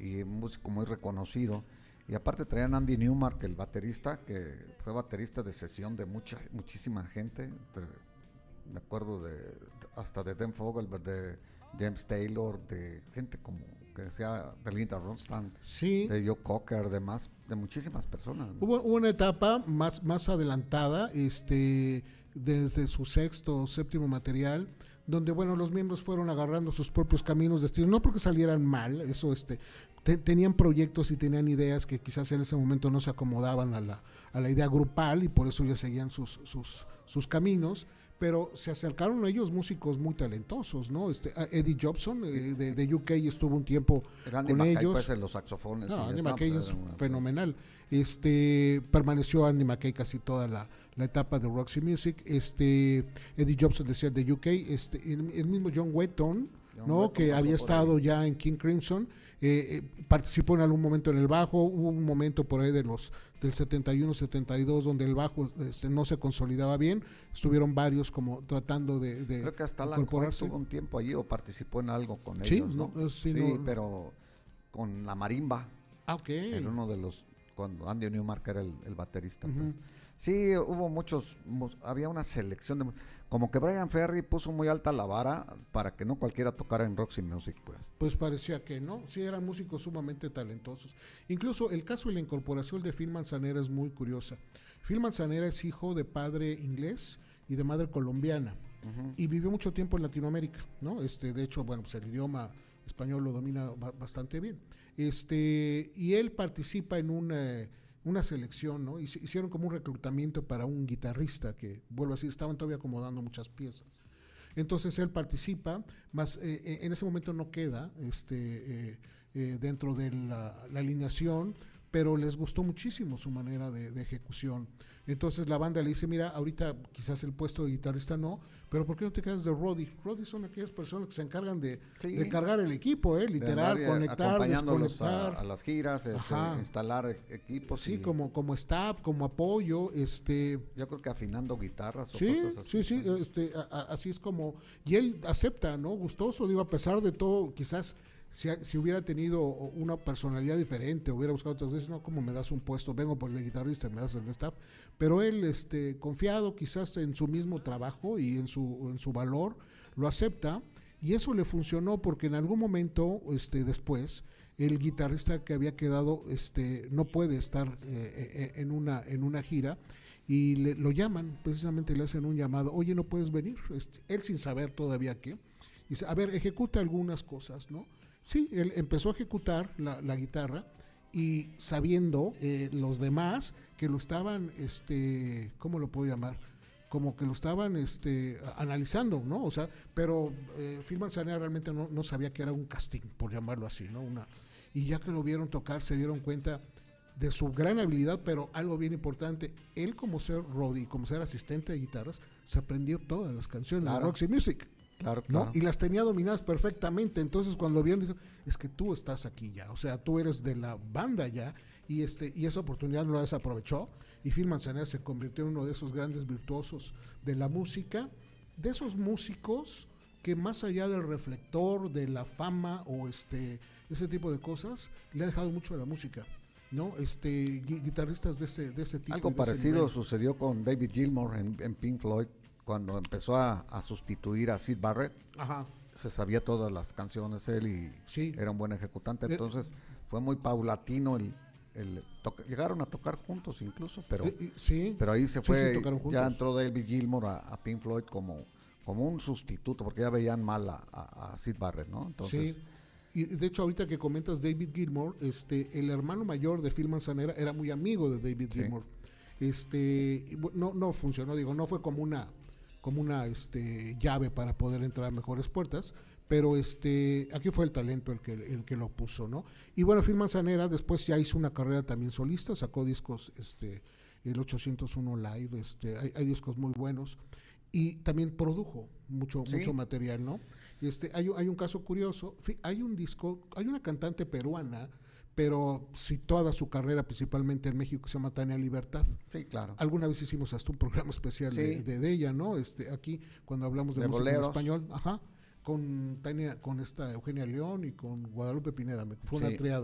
y un músico muy reconocido. Y aparte traían a Andy Newmark, el baterista, que fue baterista de sesión de muchísima gente. Me acuerdo hasta de Dan Fogelberg, de James Taylor, de gente como que decía de Linda Ronstadt, sí, de Joe Cocker, de muchísimas personas, ¿no? hubo una etapa más adelantada, desde su sexto o séptimo material, donde bueno, los miembros fueron agarrando sus propios caminos de estilo, no porque salieran mal, eso tenían proyectos y tenían ideas que quizás en ese momento no se acomodaban a la idea grupal y por eso ya seguían sus caminos, pero se acercaron a ellos músicos muy talentosos, ¿no? Eddie Jobson de UK estuvo un tiempo Andy con McKay, ellos. pues, en los saxofones. No, y Andy no, McKay pues, es fenomenal. Permaneció Andy McKay casi toda la etapa de Roxy Music. Eddie Jobson decía de UK, el mismo John Wetton, ¿no? Que había estado ya en King Crimson, participó en algún momento en el bajo. Hubo un momento por ahí del 71-72 donde el bajo no se consolidaba bien. Estuvieron varios como tratando de creo que hasta Alan White tuvo un tiempo allí o participó en algo con ellos, ¿no? Sí, pero con la marimba. En uno de los, cuando Andy Newmark era el baterista. Pues. Sí, hubo había una selección como que Brian Ferry puso muy alta la vara para que no cualquiera tocara en Roxy Music, pues. Pues parecía que no, sí eran músicos sumamente talentosos. Incluso el caso de la incorporación de Phil Manzanera es muy curiosa. Phil Manzanera es hijo de padre inglés y de madre colombiana, y vivió mucho tiempo en Latinoamérica, ¿no? De hecho, bueno, pues el idioma español lo domina bastante bien. Y él participa en una selección, ¿no? Hicieron como un reclutamiento para un guitarrista que, vuelvo a decir, estaban todavía acomodando muchas piezas. Entonces él participa, más en ese momento no queda dentro de la alineación, pero les gustó muchísimo su manera de ejecución. Entonces la banda le dice, mira, ahorita quizás el puesto de guitarrista no, pero ¿por qué no te quedas de Roddy? Roddy son aquellas personas que se encargan de cargar el equipo, literal, de conectar, desconectar. A las giras, instalar equipos. Sí, como staff, como apoyo. Yo creo que afinando guitarras o cosas así. Sí, así es como... Y él acepta, ¿no? Gustoso, digo, a pesar de todo, quizás... Si hubiera tenido una personalidad diferente, hubiera buscado otras veces, no, como me das un puesto, vengo por el guitarrista, me das el staff, pero él, confiado quizás en su mismo trabajo y en su valor, lo acepta, y eso le funcionó porque en algún momento, después, el guitarrista que había quedado, no puede estar en una gira, y lo llaman, precisamente le hacen un llamado, oye, no puedes venir, él sin saber todavía qué, dice, a ver, ejecuta algunas cosas, ¿no? Sí, él empezó a ejecutar la guitarra y sabiendo los demás que lo estaban, ¿cómo lo puedo llamar? Como que lo estaban analizando, ¿no? O sea, pero Phil Manzanera realmente no sabía que era un casting, por llamarlo así, ¿no? Y ya que lo vieron tocar, se dieron cuenta de su gran habilidad, pero algo bien importante, él como ser Roddy, como ser asistente de guitarras, se aprendió todas las canciones de Roxy Music. Claro. ¿No? Y las tenía dominadas perfectamente. Entonces cuando lo vieron dijo, es que tú estás aquí ya, o sea, tú eres de la banda ya, y esa oportunidad no la desaprovechó, y Phil Manzanera se convirtió en uno de esos grandes virtuosos de la música, de esos músicos que más allá del reflector, de la fama o ese tipo de cosas, le ha dejado mucho a la música, ¿no? Guitarristas de ese tipo. Algo parecido sucedió con David Gilmour en Pink Floyd, cuando empezó a sustituir a Syd Barrett. Se sabía todas las canciones él y era un buen ejecutante, entonces fue muy paulatino llegaron a tocar juntos incluso, pero ahí se fue, ya entró David Gilmour a Pink Floyd como un sustituto, porque ya veían mal a Syd Barrett, ¿no? Entonces, y de hecho ahorita que comentas David Gilmour, el hermano mayor de Phil Manzanera era muy amigo de David Gilmour. No funcionó, digo, no fue como una llave para poder entrar a mejores puertas, pero aquí fue el talento el que lo puso, ¿no? Y bueno, Phil Manzanera después ya hizo una carrera también solista, sacó discos, el 801 Live, hay discos muy buenos, y también produjo mucho material, ¿no? Hay un caso curioso, hay una cantante peruana, pero situada su carrera principalmente en México, que se llama Tania Libertad. Sí, claro. Alguna vez hicimos hasta un programa especial de ella, ¿no? Aquí, cuando hablamos de música boleros. En español, con Tania, con esta Eugenia León y con Guadalupe Pineda, fue una triada.